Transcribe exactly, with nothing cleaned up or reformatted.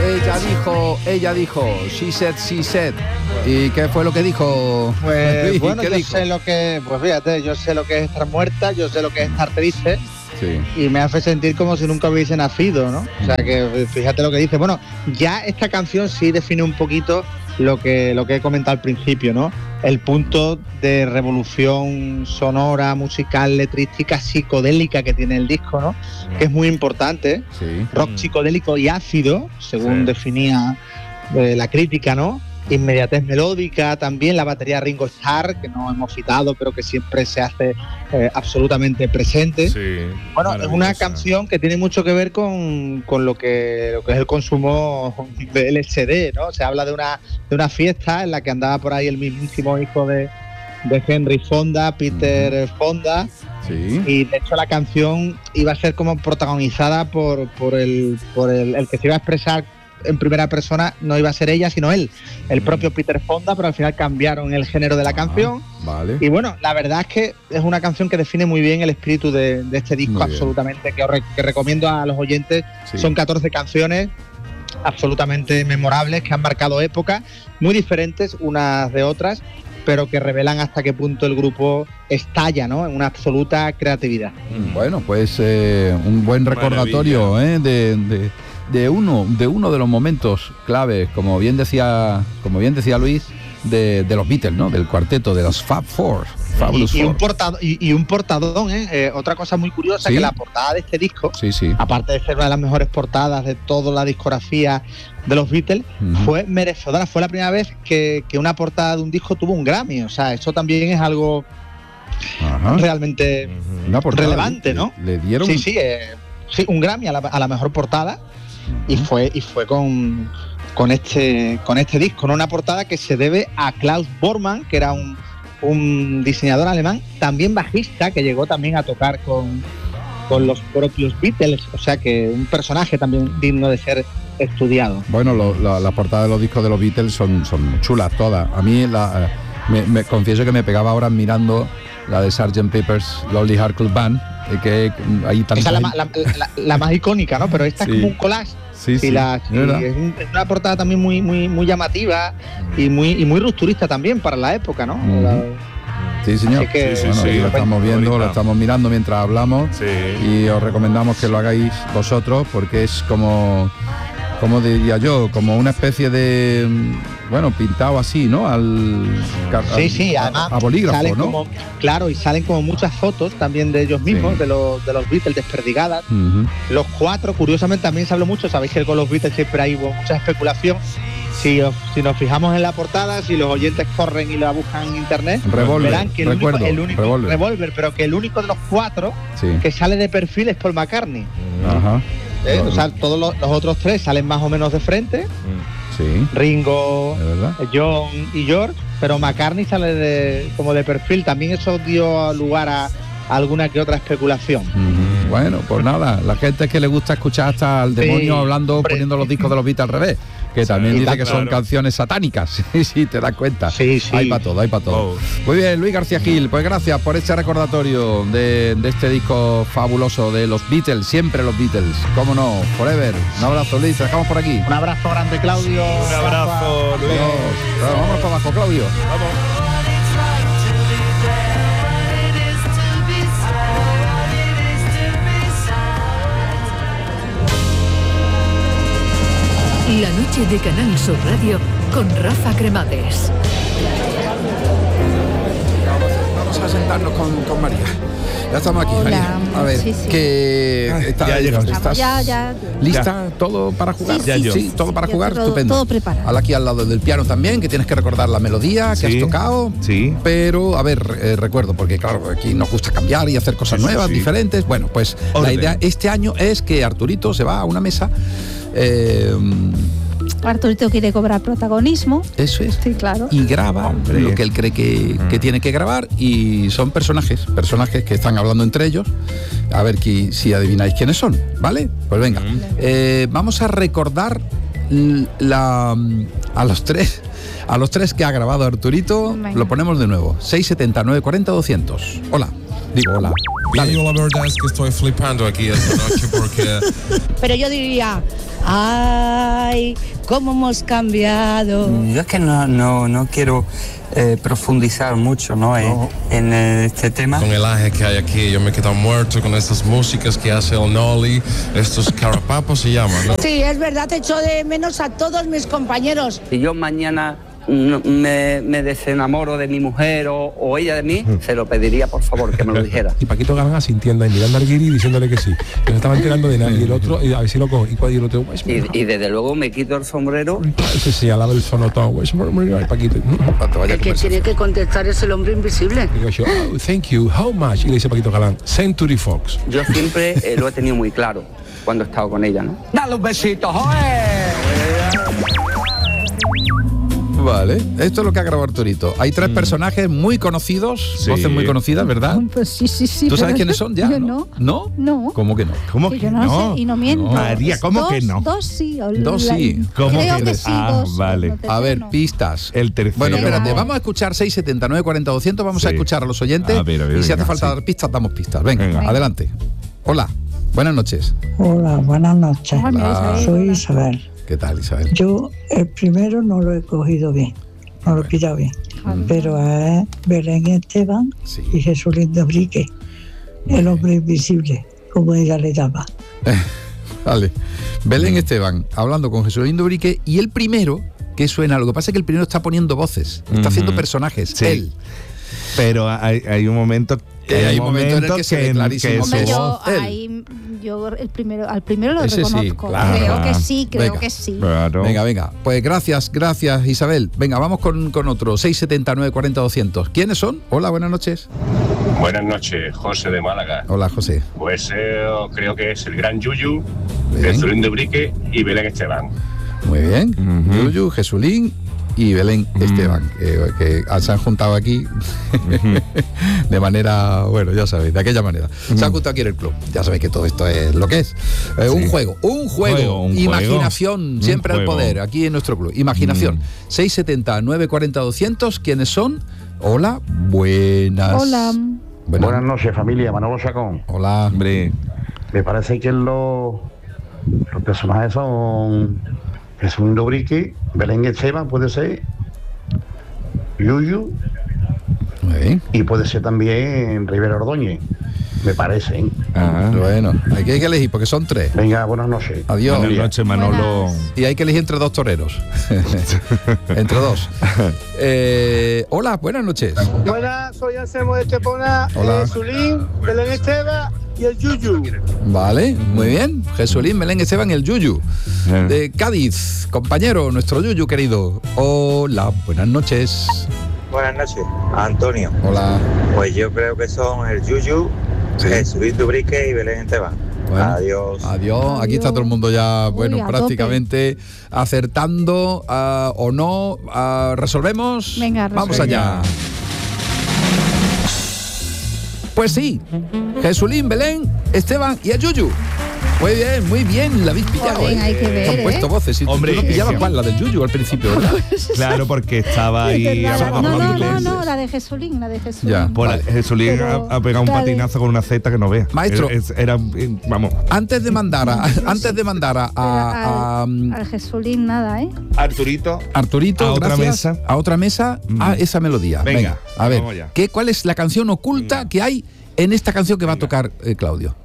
ella dijo, ella dijo, she said, she said. ¿Y qué fue lo que dijo? Pues bueno, yo dijo? sé lo que, pues fíjate, yo sé lo que es estar muerta, yo sé lo que es estar triste. Sí. Y me hace sentir como si nunca hubiese nacido, ¿no? O sea que fíjate lo que dice. Bueno, ya esta canción sí define un poquito lo que, lo que he comentado al principio, ¿no? El punto de revolución sonora, musical, letrística, psicodélica que tiene el disco, ¿no? Que es muy importante. Sí. Rock psicodélico y ácido, según Sí. definía eh, la crítica, ¿no? Inmediatez melódica, también la batería Ringo Starr, que no hemos citado, pero que siempre se hace eh, absolutamente presente. Sí, Bueno, es una maravillosa. canción que tiene mucho que ver con, con lo, que, lo que es el consumo de L S D, ¿no? Se habla de una, de una fiesta en la que andaba por ahí el mismísimo hijo de, de Henry Fonda, Peter uh-huh. Fonda, sí. Y de hecho la canción iba a ser como protagonizada por, por, el, por el, el que se iba a expresar en primera persona, no iba a ser ella, sino él, el mm. propio Peter Fonda, pero al final cambiaron el género de la ah, canción. Vale. Y bueno, la verdad es que es una canción que define muy bien el espíritu de, de este disco, absolutamente, que, os re, que recomiendo a los oyentes. Sí. Son catorce canciones absolutamente memorables, que han marcado épocas, muy diferentes unas de otras, pero que revelan hasta qué punto el grupo estalla, ¿no? En una absoluta creatividad. Bueno, pues eh, un buen recordatorio eh, de... de... de uno de uno de los momentos claves, como bien decía como bien decía Luis, de, de los Beatles, ¿no? Del cuarteto de los Fab Four, y, y, un portado, y, y un portadón, ¿eh? Eh, otra cosa muy curiosa, ¿sí? Que la portada de este disco, sí, sí. aparte de ser una de las mejores portadas de toda la discografía de los Beatles, uh-huh. fue merecedora, fue la primera vez que, que una portada de un disco tuvo un Grammy, o sea, eso también es algo Ajá. realmente uh-huh. relevante, ¿no? Le, le dieron sí, sí, eh, sí, un Grammy a la, a la mejor portada. Y fue y fue con, con este con este disco, ¿no? Una portada que se debe a Klaus Bormann, que era un, un diseñador alemán, también bajista, que llegó también a tocar con, con los propios Beatles, o sea que un personaje también digno de ser estudiado. Bueno, lo, la, la portada de los discos de los Beatles son, son chulas todas. A mí la, me, me confieso que me pegaba ahora mirando la de sergeant Pepper's Lonely Hearts Club Band, que ahí esa es la, la, la, la más icónica, ¿no? Pero esta sí. es como un collage. Sí, sí. La, sí es, un, es una portada también muy, muy, muy llamativa y muy, y muy rupturista también para la época, ¿no? Uh-huh. La, sí, señor. Que, sí, sí, bueno, sí, lo estamos viendo, bonita. Lo estamos mirando mientras hablamos sí. Y os recomendamos que lo hagáis vosotros porque es como, como diría yo, como una especie de, bueno, pintado así, ¿no? Al, sí, sí, además a, a bolígrafo, ¿no? Como, claro, y salen como muchas fotos también de ellos mismos, sí. de los de los Beatles desperdigadas. Uh-huh. Los cuatro, curiosamente, también se habló mucho, sabéis que con los Beatles siempre hay mucha especulación. Si, os, si nos fijamos en la portada, si los oyentes corren y la buscan en internet, Revolver, verán que el recuerdo, único, el único Revolver. Revolver, pero que el único de los cuatro sí. que sale de perfil es Paul McCartney. Ajá. ¿Eh? O sea, todos los, los otros tres salen más o menos de frente. Sí. Ringo, John y George, pero McCartney sale de, como de perfil. También eso dio lugar a, a alguna que otra especulación. Mm-hmm. Bueno, pues nada, la gente es que le gusta escuchar hasta al demonio sí, hablando, hombre. Poniendo los discos de los Beatles al revés. Que también sí, dice que claro. Son canciones satánicas, sí, sí, te das cuenta. Sí, sí. Hay para todo, hay para todo. Oh. Muy bien, Luis García Gil, pues gracias por este recordatorio de, de este disco fabuloso de los Beatles, siempre los Beatles, cómo no, forever. Un abrazo, Luis, te dejamos por aquí. Un abrazo grande, Claudio. Un abrazo, Luis. Vamos, vamos para abajo, Claudio. Vamos. La noche de Canal Sur Radio con Rafa Cremades. Vamos a sentarnos con, con María. Ya estamos aquí, Hola. María. A ver, sí, sí. que está, ya llegamos. ¿estás ya, ya. lista? Ya. ¿Todo para jugar? Sí, ya sí, yo. Sí, todo para ya jugar, todo, estupendo. Todo preparado. Ahora aquí al lado del piano también, que tienes que recordar la melodía que sí. has tocado. Sí. Pero, a ver, eh, recuerdo, porque claro, aquí nos gusta cambiar y hacer cosas sí, nuevas, sí. diferentes. Bueno, pues Orden. La idea este año es que Arturito se va a una mesa. Eh, Arturito quiere cobrar protagonismo. Eso es. Sí, claro. Y graba Hombre. lo que él cree que, Mm. que tiene que grabar. Y son personajes, personajes que están hablando entre ellos. A ver qui- si adivináis quiénes son, ¿vale? Pues venga. Mm. Eh, vamos a recordar l- la, a los tres. A los tres que ha grabado Arturito. Venga. Lo ponemos de nuevo. seis siete nueve cuarenta doscientos. Hola. Digo hola. Bien, yo la verdad es que estoy flipando aquí esta noche porque... Pero yo diría, Ay, cómo hemos cambiado. Yo es que no, no, no quiero eh, profundizar mucho, ¿no? No. En, en este tema. Con el aje que hay aquí, yo me he quedado muerto con estas músicas que hace el Noli, estos carapapos se llaman, ¿no? Sí, es verdad, te echo de menos a todos mis compañeros. Si yo mañana no, me, me desenamoro de mi mujer o, o ella de mí, se lo pediría por favor que me lo dijera. Y Paquito Galán asintiendo y mirando al guiri diciéndole que sí, que no estaba enterando de nada. Y el otro, y a ver si lo cojo, y el otro, y, y desde luego me quito el sombrero. Ese sí, al lado del sonotón, Paquito. El que tiene que contestar es el hombre invisible. Digo yo, oh, thank you, how much? Y le dice Paquito Galán, Century Fox. Yo siempre eh, lo he tenido muy claro cuando he estado con ella, ¿no? Dale un besito, joder. Vale, esto es lo que ha grabado Arturito. Hay tres mm. personajes muy conocidos, sí. voces muy conocidas, ¿verdad? Pues sí, sí, sí. ¿Tú sabes quiénes son ya? Yo ¿no? ¿No? ¿No? ¿Cómo que no? ¿Cómo que, que yo no? no? Sé, y no miento. No. María, ¿cómo dos, que no? Dos sí. Dos sí. ¿Cómo Creo que, que sí, ah, dos. Vale. No, a ver, no. pistas. El tercero. Bueno, espérate, vamos a escuchar seis setenta, nueve cuarenta, doscientos, vamos sí. a escuchar a los oyentes. A ver, a ver, y si venga, hace falta sí. dar pistas, damos pistas. Venga, venga, adelante. Hola, buenas noches. Hola, buenas noches. Hola. Soy Isabel. ¿Qué tal, Isabel? Yo el primero no lo he cogido bien, no lo he pillado bien. Mm. Pero es Belén Esteban sí. y Jesulín de Brique, el hombre invisible, como ella le llama. Vale. Belén Esteban, hablando con Jesulín de Brique, y el primero que suena, lo que pasa es que el primero está poniendo voces, está uh-huh. haciendo personajes, sí. él. Pero hay, hay un momento que hay, hay un momento, momento en el que, que se ve clarísimo que yo, ahí, yo el primero, al primero lo Ese reconozco. Sí, claro. Creo que sí, creo venga, que sí. Claro. Venga, venga. Pues gracias, gracias Isabel. Venga, vamos con, con otro. seis setenta, nueve cuarenta, doscientos. ¿Quiénes son? Hola, buenas noches. Buenas noches, José de Málaga. Hola, José. Pues eh, creo que es el gran Yuyu, Jesulín de Brique y Belén Esteban. Muy bien. Uh-huh. Yuyu, Jesulín y Belén uh-huh. Esteban, que, que se han juntado aquí uh-huh. de manera, bueno, ya sabéis, de aquella manera. Uh-huh. Se han juntado aquí en el club. Ya sabéis que todo esto es lo que es. Eh, sí. Un juego, un juego, juego un imaginación, juego. Siempre al poder, aquí en nuestro club. Imaginación. Uh-huh. seis setenta, nueve cuarenta, doscientos. ¿Quiénes son? Hola, buenas. Hola. Buenas, buenas noches, familia. Manolo Chacón. Hola. Hombre. Me parece que los, los personajes son Jesús Dobrique, Belén Esteban, puede ser, Yuyu, y puede ser también Rivera Ordóñez, me parece. ¿eh? Ah, bueno, hay que, hay que elegir porque son tres. Venga, buenas noches. Adiós. Buenas noches, Manolo. Buenas. Y hay que elegir entre dos toreros. Entre dos. Eh, hola, buenas noches. Buenas, soy Anselmo de Estepona, Jesulín, Belén Esteban y el Yuyu. Vale, muy bien. Jesulín, Belén Esteban y el Yuyu. De Cádiz, compañero, nuestro Yuyu querido. Hola, buenas noches. Buenas noches, Antonio. Hola. Pues yo creo que son el Yuyu, sí. Jesulín Dubrique y Belén Esteban. Bueno, adiós. Adiós. Aquí está todo el mundo ya, bueno, Uy, prácticamente tope. Acertando uh, o no. Uh, ¿Resolvemos? Venga, vamos allá. Pues sí, Jesulín, Belén, Esteban y el Yuyu. Muy bien, muy bien, la habéis pillado. Joder, ¿eh? hay que ver, Han ¿eh? puesto voces. Y Hombre, tú no pillabas cuál, la del Yuyu al principio, ¿verdad? Claro, porque estaba ahí. No, no, no, no, no, la de Jesulín, la de Jesulín. Ya, pues vale. Jesulín ha, ha pegado un patinazo de... con una Z que no vea. Maestro, era, era, vamos. Antes de mandar a, antes de mandar a, a, a al Jesulín nada, ¿eh? Arturito. Arturito, a gracias, otra mesa. A otra mesa, mm. a esa melodía. Venga, Venga a ver, ¿qué, ¿cuál es la canción oculta mm. que hay en esta canción que Venga. va a tocar eh, Claudio?